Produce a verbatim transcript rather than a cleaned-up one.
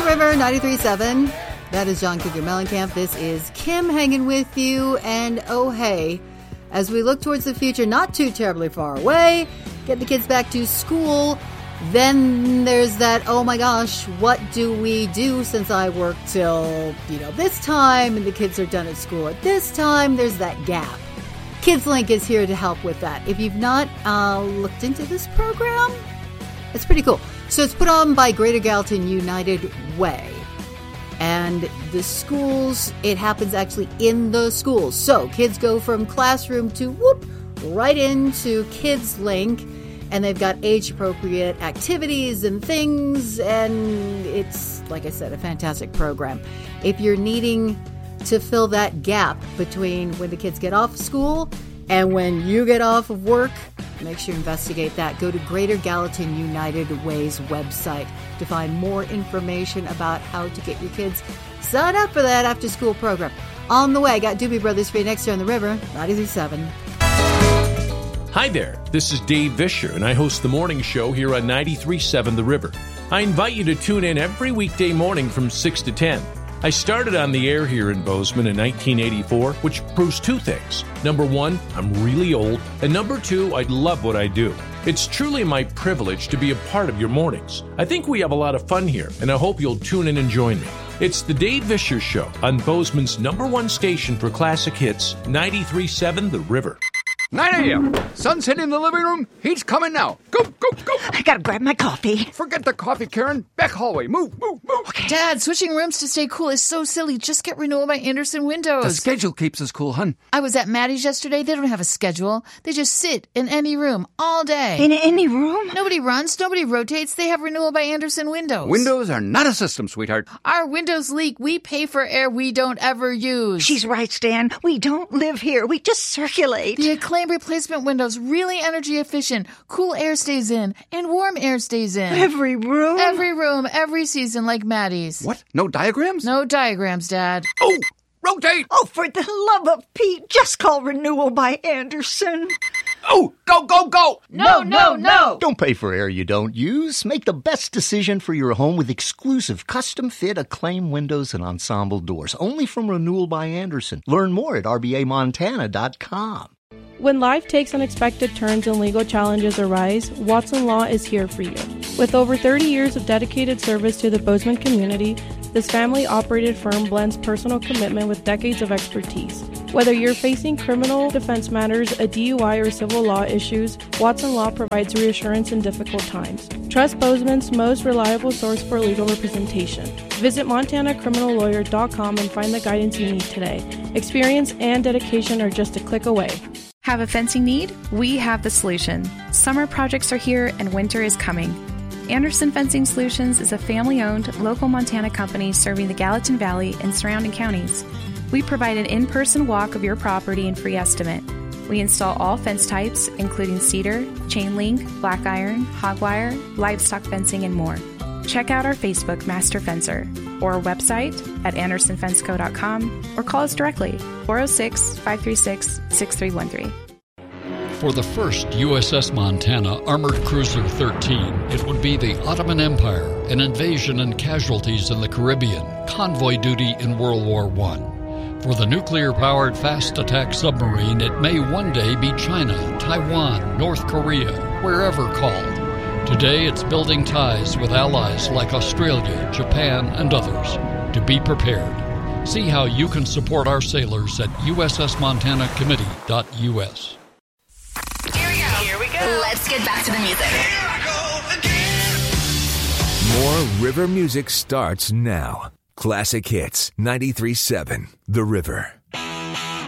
River ninety-three point seven. That is John Cougar Mellencamp. This is Kim hanging with you. And oh, hey, as we look towards the future, not too terribly far away, get the kids back to school, then there's that, oh my gosh, what do we do since I work till, you know, this time and the kids are done at school at this time? There's that gap. KidsLink is here to help with that. If you've not uh, looked into this program, it's pretty cool. So it's put on by Greater Gallatin United Way. And the schools, it happens actually in the schools. So kids go from classroom to whoop, right into KidsLink. And they've got age-appropriate activities and things. And it's, like I said, a fantastic program. If you're needing to fill that gap between when the kids get off school and when you get off of work, make sure you investigate that. Go to Greater Gallatin United Way's website to find more information about how to get your kids signed up for that after-school program. On the way, I got Doobie Brothers for you next year on the River, ninety-three point seven. Hi there, this is Dave Vischer, and I host the morning show here on ninety-three point seven The River. I invite you to tune in every weekday morning from six to ten. I started on the air here in Bozeman in nineteen eighty-four, which proves two things. Number one, I'm really old, and number two, I love what I do. It's truly my privilege to be a part of your mornings. I think we have a lot of fun here, and I hope you'll tune in and join me. It's the Dave Vischer Show on Bozeman's number one station for classic hits, ninety-three point seven The River. nine a.m. Sun's hitting the living room. Heat's coming now. Go, go, go. I gotta grab my coffee. Forget the coffee, Karen. Back hallway. Move, move, move. Okay. Dad, switching rooms to stay cool is so silly. Just get Renewal by Andersen windows. The schedule keeps us cool, hun. I was at Maddie's yesterday. They don't have a schedule. They just sit in any room all day. In any room? Nobody runs. Nobody rotates. They have Renewal by Andersen windows. Windows are not a system, sweetheart. Our windows leak. We pay for air we don't ever use. She's right, Stan. We don't live here. We just circulate. The Acclaim replacement windows, really energy efficient. Cool air stays in and warm air stays in. Every room? Every room, every season, like Maddie's. What? No diagrams? No diagrams, Dad. Oh, rotate! Oh, for the love of Pete, just call Renewal by Andersen. Oh, go, go, go! No, no, no! Don't pay for air you don't use. Make the best decision for your home with exclusive custom-fit Acclaim windows and ensemble doors. Only from Renewal by Andersen. Learn more at r b a montana dot com. When life takes unexpected turns and legal challenges arise, Watson Law is here for you. With over thirty years of dedicated service to the Bozeman community, this family-operated firm blends personal commitment with decades of expertise. Whether you're facing criminal defense matters, a D U I, or civil law issues, Watson Law provides reassurance in difficult times. Trust Bozeman's most reliable source for legal representation. Visit montana criminal lawyer dot com and find the guidance you need today. Experience and dedication are just a click away. Have a fencing need? We have the solution. Summer projects are here and winter is coming. Andersen Fencing Solutions is a family-owned, local Montana company serving the Gallatin Valley and surrounding counties. We provide an in-person walk of your property and free estimate. We install all fence types, including cedar, chain link, black iron, hog wire, livestock fencing, and more. Check out our Facebook, Master Fencer, or our website at andersen fence co dot com, or call us directly, four oh six, five three six, six three one three. For the first U S S Montana Armored Cruiser thirteen, it would be the Ottoman Empire, an invasion and casualties in the Caribbean, convoy duty in World War One. For the nuclear-powered fast attack submarine, it may one day be China, Taiwan, North Korea, wherever called. Today, it's building ties with allies like Australia, Japan, and others. To be prepared. See how you can support our sailors at u s s montana committee dot u s. Here we go. Here we go. Let's get back to the music. Here I go again. More River music starts now. Classic Hits, ninety-three point seven, The River.